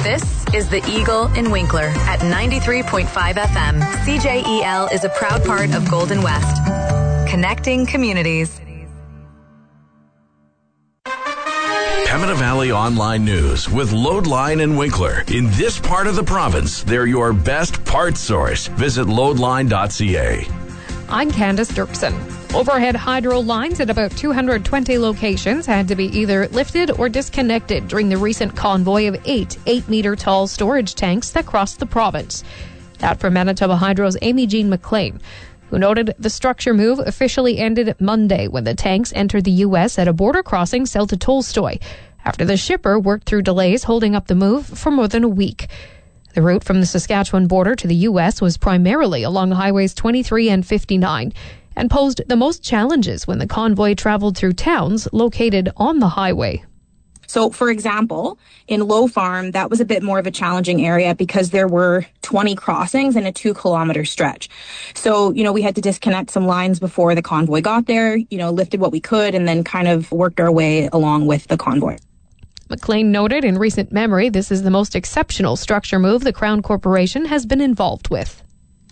This is the Eagle in Winkler at 93.5 FM. CJEL is a proud part of Golden West. Connecting communities. Pembina Valley Online News with Loadline and Winkler. In this part of the province, they're your best parts source. Visit loadline.ca. I'm Candace Dirksen. Overhead hydro lines at about 220 locations had to be either lifted or disconnected during the recent convoy of 8-meter tall storage tanks that crossed the province. That from Manitoba Hydro's Amy Jean McLean, who noted the structure move officially ended Monday when the tanks entered the U.S. at a border crossing south of Tolstoy, after the shipper worked through delays holding up the move for more than a week. The route from the Saskatchewan border to the U.S. was primarily along Highways 23 and 59 and posed the most challenges when the convoy traveled through towns located on the highway. So, for example, in Low Farm, that was a bit more of a challenging area because there were 20 crossings in a 2-kilometer stretch. So, we had to disconnect some lines before the convoy got there, lifted what we could, and then kind of worked our way along with the convoy. McLean noted in recent memory this is the most exceptional structure move the Crown Corporation has been involved with.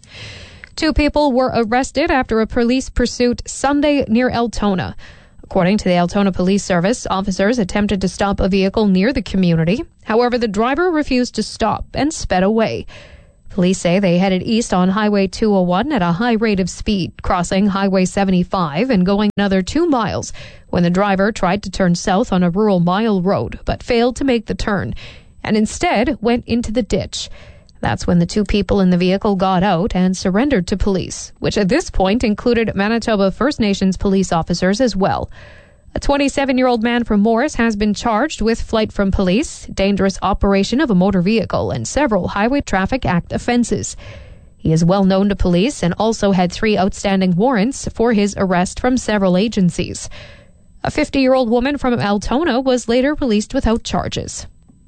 2 people were arrested after a police pursuit Sunday near Altona. According to the Altona Police Service, officers attempted to stop a vehicle near the community. However, the driver refused to stop and sped away. Police say they headed east on Highway 201 at a high rate of speed, crossing Highway 75 and going another 2 miles when the driver tried to turn south on a rural mile road, but failed to make the turn and instead went into the ditch. That's when the 2 people in the vehicle got out and surrendered to police, which at this point included Manitoba First Nations police officers as well. A 27-year-old man from Morris has been charged with flight from police, dangerous operation of a motor vehicle, and several Highway Traffic Act offenses. He is well known to police and also had 3 outstanding warrants for his arrest from several agencies. A 50-year-old woman from Altona was later released without charges.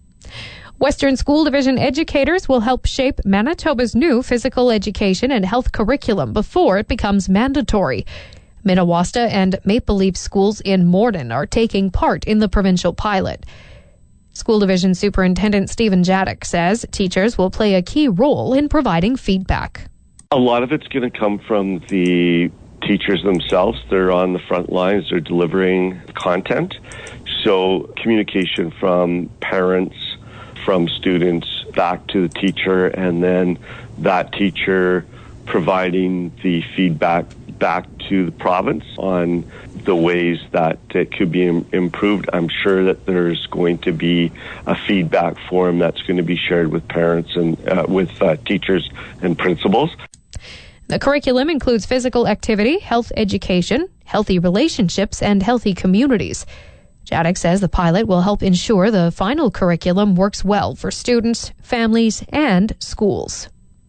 Western School Division educators will help shape Manitoba's new physical education and health curriculum before it becomes mandatory. Minawasta and Maple Leaf schools in Morden are taking part in the provincial pilot. School Division Superintendent Stephen Jadek says teachers will play a key role in providing feedback. A lot of it's going to come from the teachers themselves. They're on the front lines. They're delivering content. So communication from parents, from students back to the teacher, and then that teacher providing the feedback back to the province on the ways that it could be improved. I'm sure that there's going to be a feedback forum that's going to be shared with parents and with teachers and principals. The curriculum includes physical activity, health education, healthy relationships, and healthy communities. Jadek says the pilot will help ensure the final curriculum works well for students, families, and schools.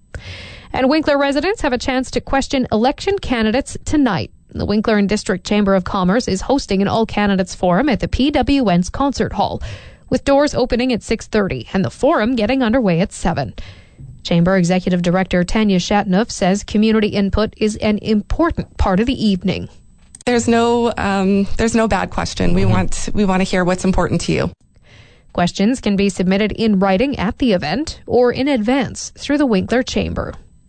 And Winkler residents have a chance to question election candidates tonight. The Winkler and District Chamber of Commerce is hosting an all-candidates forum at the PWN's Concert Hall, with doors opening at 6:30 and the forum getting underway at 7. Chamber Executive Director Tanya Shatnoff says community input is an important part of the evening. There's no bad question. We want to hear what's important to you. Questions can be submitted in writing at the event or in advance through the Winkler Chamber.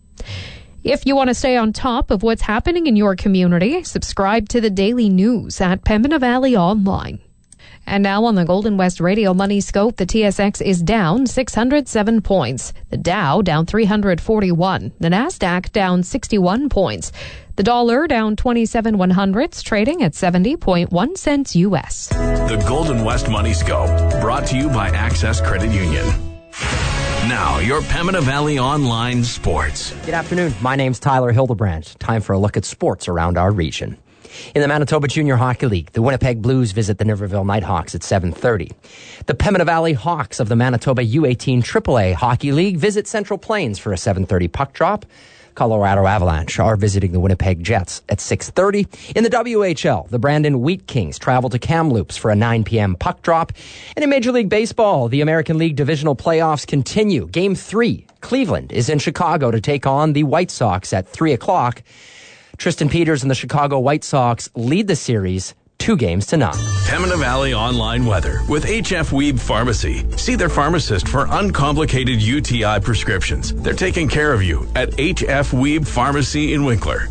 If you want to stay on top of what's happening in your community, subscribe to the daily news at Pembina Valley Online. And now on the Golden West Radio Money Scope, the TSX is down 607 points. The Dow down 341. The Nasdaq down 61 points. The dollar down 27 100ths, trading at 70.1 cents U.S. The Golden West Money Scope, brought to you by Access Credit Union. Now, your Pembina Valley Online Sports. Good afternoon. My name's Tyler Hildebrandt. Time for a look at sports around our region. In the Manitoba Junior Hockey League, the Winnipeg Blues visit the Niverville Nighthawks at 7:30. The Pembina Valley Hawks of the Manitoba U18 AAA Hockey League visit Central Plains for a 7:30 puck drop. Colorado Avalanche are visiting the Winnipeg Jets at 6:30. In the WHL, the Brandon Wheat Kings travel to Kamloops for a 9 p.m. puck drop. And in Major League Baseball, the American League Divisional Playoffs continue. Game 3, Cleveland is in Chicago to take on the White Sox at 3 o'clock. Tristan Peters and the Chicago White Sox lead the series 2-0. Pembina Valley online weather with HF Weeb Pharmacy. See their pharmacist for uncomplicated UTI prescriptions. They're taking care of you at HF Weeb Pharmacy in Winkler.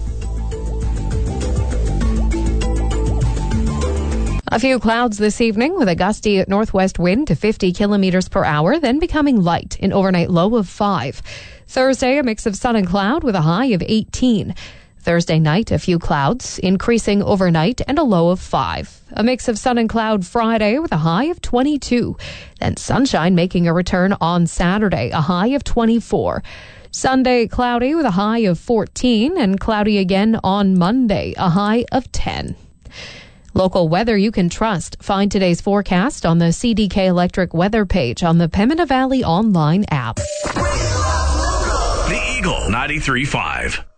A few clouds this evening with a gusty northwest wind to 50 kilometers per hour, then becoming light, an overnight low of 5. Thursday, a mix of sun and cloud with a high of 18. Thursday night, a few clouds, increasing overnight and a low of 5. A mix of sun and cloud Friday with a high of 22. Then sunshine making a return on Saturday, a high of 24. Sunday, cloudy with a high of 14 and cloudy again on Monday, a high of 10. Local weather you can trust. Find today's forecast on the CDK Electric weather page on the Pembina Valley online app. The Eagle 93.5.